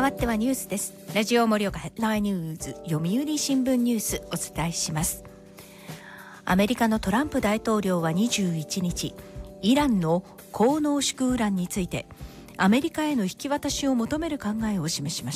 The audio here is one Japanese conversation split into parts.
わってはニュースです。ラジオ盛岡ヘッドラインニュース、読売新聞ニュースお伝えします。アメリカのトランプ大統領は21日、イランの高濃縮ウランについてアメリカへの引き渡しを求める考えを示しました。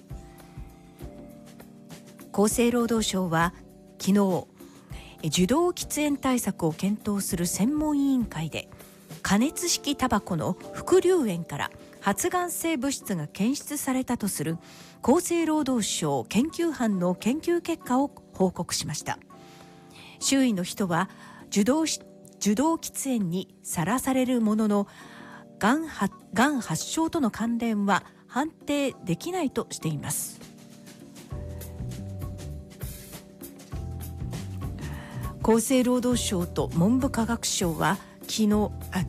厚生労働省は昨日、受動喫煙対策を検討する専門委員会で、加熱式タバコの副流煙から発がん性物質が検出されたとする厚生労働省研究班の研究結果を報告しました。周囲の人は受動喫煙にさらされるものの、がん発症との関連は判定できないとしています。厚生労働省と文部科学省は今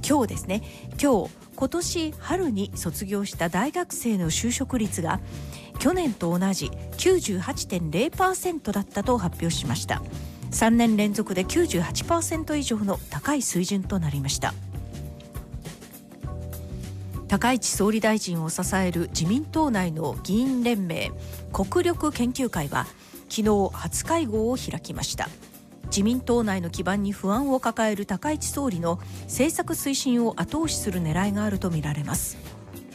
年春に卒業した大学生の就職率が去年と同じ 98.0% だったと発表しました。3年連続で 98% 以上の高い水準となりました。高市総理大臣を支える自民党内の議員連盟国力研究会は昨日初会合を開きました。自民党内の基盤に不安を抱える高市総理の政策推進を後押しする狙いがあるとみられます。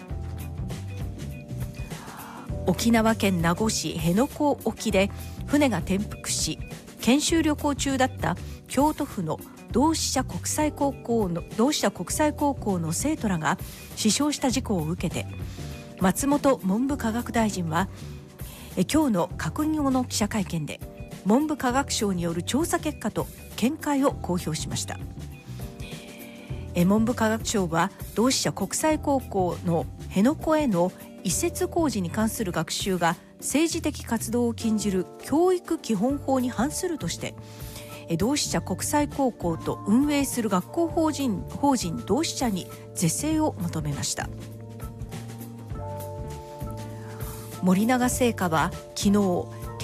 沖縄県名護市辺野古沖で船が転覆し、研修旅行中だった京都府の同志社国際高校の生徒らが死傷した事故を受けて、松本文部科学大臣は今日の閣議後の記者会見で、文部科学省による調査結果と見解を公表しました。文部科学省は同志社国際高校の辺野古への移設工事に関する学習が政治的活動を禁じる教育基本法に反するとして、同志社国際高校と運営する学校法人同志社に是正を求めました。森永製菓は昨日